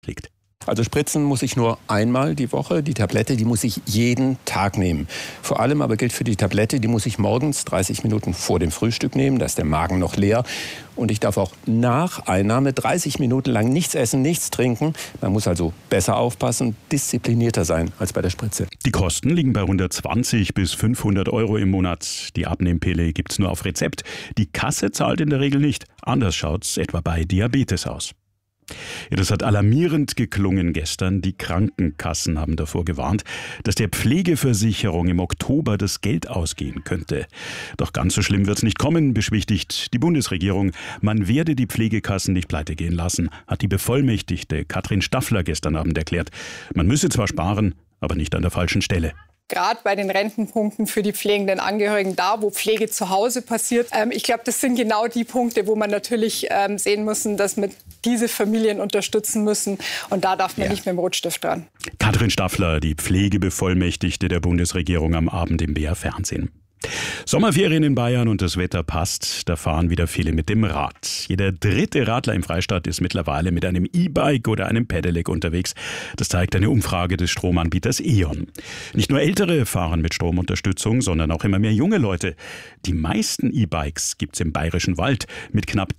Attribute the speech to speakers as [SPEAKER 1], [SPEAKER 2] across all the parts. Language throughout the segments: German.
[SPEAKER 1] liegt.
[SPEAKER 2] Also spritzen muss ich nur einmal die Woche. Die Tablette, die muss ich jeden Tag nehmen. Vor allem aber gilt für die Tablette, die muss ich morgens 30 Minuten vor dem Frühstück nehmen. Da ist der Magen noch leer. Und ich darf auch nach Einnahme 30 Minuten lang nichts essen, nichts trinken. Man muss also besser aufpassen, disziplinierter sein als bei der Spritze.
[SPEAKER 1] Die Kosten liegen bei 120 bis 500 Euro im Monat. Die Abnehmpille gibt's nur auf Rezept. Die Kasse zahlt in der Regel nicht. Anders schaut's etwa bei Diabetes aus. Ja, das hat alarmierend geklungen gestern. Die Krankenkassen haben davor gewarnt, dass der Pflegeversicherung im Oktober das Geld ausgehen könnte. Doch ganz so schlimm wird's nicht kommen, beschwichtigt die Bundesregierung. Man werde die Pflegekassen nicht pleitegehen lassen, hat die Bevollmächtigte Katrin Staffler gestern Abend erklärt. Man müsse zwar sparen, aber nicht an der falschen Stelle.
[SPEAKER 3] Gerade bei den Rentenpunkten für die pflegenden Angehörigen, da wo Pflege zu Hause passiert. Ich glaube, das sind genau die Punkte, wo man natürlich sehen müssen, dass wir diese Familien unterstützen müssen. Und da darf man nicht mit dem Rotstift dran.
[SPEAKER 1] Katrin Staffler, die Pflegebevollmächtigte der Bundesregierung, am Abend im BR Fernsehen. Sommerferien in Bayern und das Wetter passt, da fahren wieder viele mit dem Rad. Jeder dritte Radler im Freistaat ist mittlerweile mit einem E-Bike oder einem Pedelec unterwegs. Das zeigt eine Umfrage des Stromanbieters E.ON. Nicht nur Ältere fahren mit Stromunterstützung, sondern auch immer mehr junge Leute. Die meisten E-Bikes gibt's im Bayerischen Wald. Mit knapp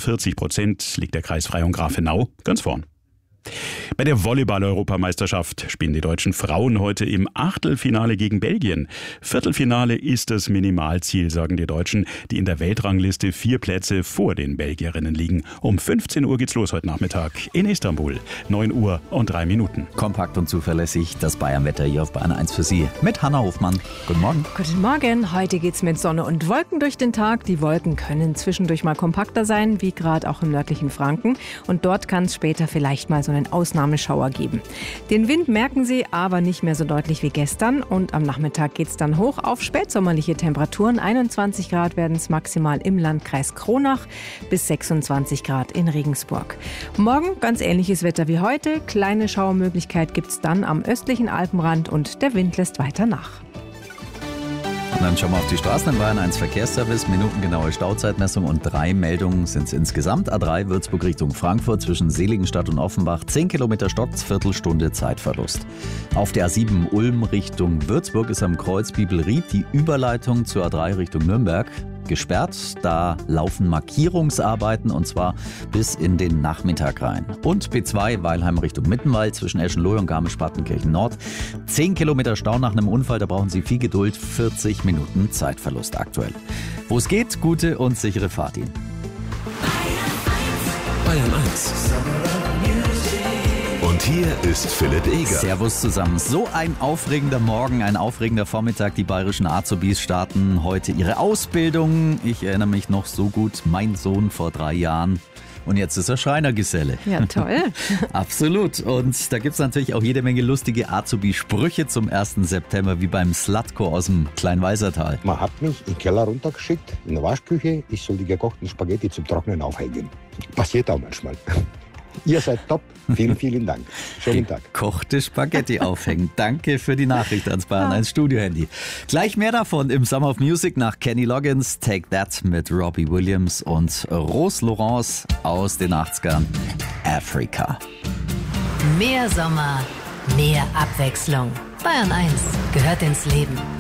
[SPEAKER 1] 43% liegt der Kreis Freyung Grafenau ganz vorn. Bei der Volleyball-Europameisterschaft spielen die deutschen Frauen heute im Achtelfinale gegen Belgien. Viertelfinale ist das Minimalziel, sagen die Deutschen, die in der Weltrangliste 4 Plätze vor den Belgierinnen liegen. Um 15 Uhr geht's los heute Nachmittag in Istanbul. 9 Uhr und 3 Minuten.
[SPEAKER 4] Kompakt und zuverlässig das Bayern-Wetter hier auf Bayern 1 für Sie. Mit Hanna Hofmann. Guten Morgen.
[SPEAKER 5] Guten Morgen. Heute geht's mit Sonne und Wolken durch den Tag. Die Wolken können zwischendurch mal kompakter sein, wie gerade auch im nördlichen Franken. Und dort kann es später vielleicht mal so einen Ausnahmeschauer geben. Den Wind merken Sie aber nicht mehr so deutlich wie gestern. Und am Nachmittag geht es dann hoch auf spätsommerliche Temperaturen. 21 Grad werden es maximal im Landkreis Kronach bis 26 Grad in Regensburg. Morgen ganz ähnliches Wetter wie heute. Kleine Schauermöglichkeit gibt es dann am östlichen Alpenrand und der Wind lässt weiter nach.
[SPEAKER 4] Und dann schauen wir auf die Straßen in Bayern 1 Verkehrsservice, minutengenaue Stauzeitmessung und 3 Meldungen sind es insgesamt. A3 Würzburg Richtung Frankfurt zwischen Seligenstadt und Offenbach, 10 Kilometer stockt's, Viertelstunde Zeitverlust. Auf der A7 Ulm Richtung Würzburg ist am Kreuz Bibelried die Überleitung zur A3 Richtung Nürnberg gesperrt. Da laufen Markierungsarbeiten und zwar bis in den Nachmittag rein. Und B2 Weilheim Richtung Mittenwald zwischen Eschenlohe und Garmisch-Partenkirchen Nord. 10 Kilometer Stau nach einem Unfall, da brauchen Sie viel Geduld. 40 Minuten Zeitverlust aktuell. Wo es geht, gute und sichere Fahrt Ihnen.
[SPEAKER 6] Bayern 1. Und hier ist Philipp Eger.
[SPEAKER 4] Servus zusammen. So ein aufregender Morgen, ein aufregender Vormittag. Die bayerischen Azubis starten heute ihre Ausbildung. Ich erinnere mich noch so gut, mein Sohn vor 3 Jahren. Und jetzt ist er Schreinergeselle.
[SPEAKER 5] Ja, toll.
[SPEAKER 4] Absolut. Und da gibt es natürlich auch jede Menge lustige Azubi-Sprüche zum 1. September, wie beim Slatko aus dem Kleinweisertal.
[SPEAKER 7] Man hat mich in den Keller runtergeschickt, in der Waschküche. Ich soll die gekochten Spaghetti zum Trocknen aufhängen. Passiert auch manchmal. Ihr seid top. Vielen, vielen Dank. Schönen Tag.
[SPEAKER 4] Gekochte Spaghetti aufhängen. Danke für die Nachricht ans Bayern 1 Studio-Handy. Gleich mehr davon im Summer of Music nach Kenny Loggins, Take That mit Robbie Williams und Rose Laurence aus den 80ern, Africa.
[SPEAKER 8] Mehr Sommer, mehr Abwechslung. Bayern 1 gehört ins Leben.